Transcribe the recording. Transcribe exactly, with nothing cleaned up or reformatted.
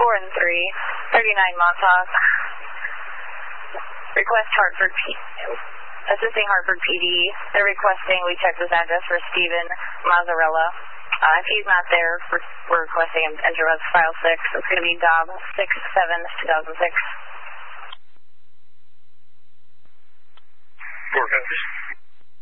four and three, thirty-nine Montauk. Request Hartford P. Assisting Hartford P D. They're requesting we check this address for Stephen Mazzarella. Uh, if he's not there, we're, we're requesting him to enter us file six. It's going to be D O B six seven two thousand six. Four copies.